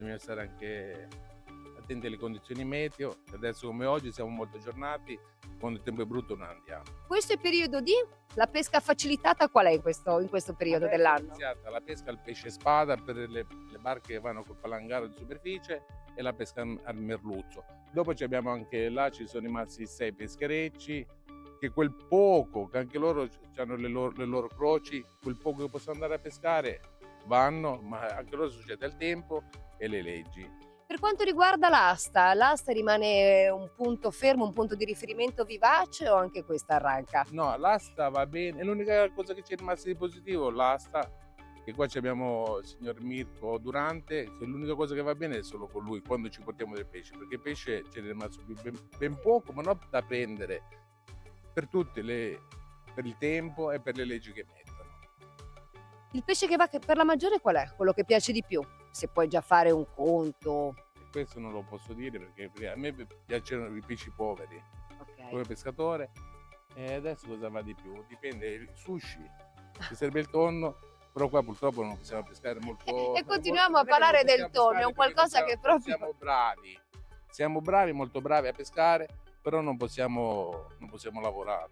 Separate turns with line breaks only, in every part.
bisogna stare anche attenti alle condizioni meteo. Adesso come oggi siamo molto aggiornati, quando il tempo è brutto non andiamo.
Questo è periodo di la pesca facilitata qual è in questo periodo
Adesso è
dell'anno?
iniziata la pesca al pesce spada per le barche che vanno col palangaro di superficie e la pesca al merluzzo. Dopo abbiamo anche là, ci sono rimasti 6 pescherecci, che quel poco, che anche loro hanno le loro croci, quel poco che possono andare a pescare vanno, ma anche loro succede il tempo e le leggi.
Per quanto riguarda l'asta rimane un punto fermo, un punto di riferimento vivace o anche questa arranca?
No, l'asta va bene, l'unica cosa che ci è rimasta di positivo, l'asta, che qua abbiamo il signor Mirko Durante, che l'unica cosa che va bene è solo con lui, quando ci portiamo del pesce, perché il pesce ce n'è rimasto ben poco, ma non da prendere, per per il tempo e per le leggi che mettono.
Il pesce che va per la maggiore qual è? Quello che piace di più? Se puoi già fare un conto.
E questo non lo posso dire perché a me piacciono i pesci poveri, come
Ok.
pescatore, e adesso cosa va di più? Dipende, il sushi, ci serve il tonno, però qua purtroppo non possiamo pescare molto.
E continuiamo a
non è che non
parlare del
possiamo
tonno, è
pescare
un
perché
qualcosa che proprio...
siamo bravi, siamo bravi, molto bravi a pescare, però non possiamo lavorare,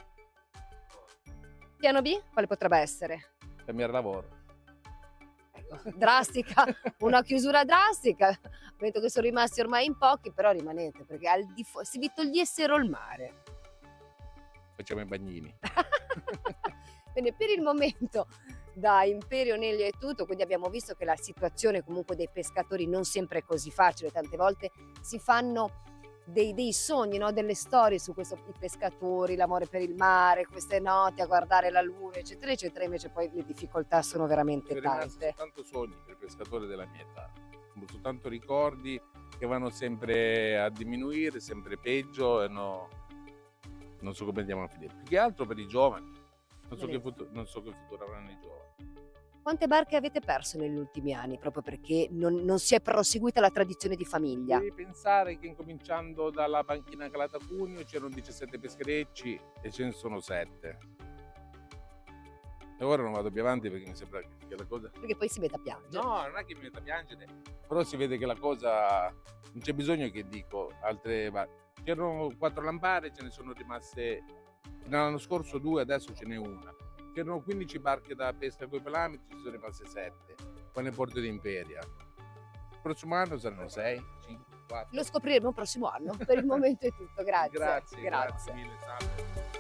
Piano B? Quale potrebbe essere?
cambiare lavoro.
Drastica, una chiusura drastica. Vedo che sono rimasti ormai in pochi, però rimanete, perché se vi togliessero il mare.
Facciamo i bagnini.
Bene, per il momento da Imperio Nelio è tutto, quindi abbiamo visto che la situazione comunque dei pescatori non sempre è così facile, tante volte si fanno dei sogni, no? Delle storie su questo, i pescatori, l'amore per il mare, queste notti a guardare la luna, eccetera, eccetera, invece poi le difficoltà sono veramente
Sono rimasti
tante.
soltanto sogni per il pescatore della mia età, soltanto ricordi che vanno sempre a diminuire, sempre peggio e non so come andiamo a finire. Più che altro per i giovani, non so che futuro avranno i giovani.
Quante barche avete perso negli ultimi anni proprio perché non si è proseguita la tradizione di famiglia?
Devi pensare che incominciando dalla banchina Calata Cuneo c'erano 17 pescherecci e ce ne sono 7. E ora non vado più avanti perché mi sembra che la cosa...
Perché poi si mette a piangere.
No, non è che mi metta a piangere, però si vede che la cosa... non c'è bisogno che dico altre... C'erano 4 lampare, ce ne sono rimaste... L'anno scorso 2, adesso ce n'è una. C'erano 15 barche da pesca con i pelami, ci sono rimaste 7, qua nel porto di Imperia. Il prossimo anno saranno 6, 5, 4.
Lo scopriremo il prossimo anno. Per il momento è tutto, grazie.
Grazie mille, salve.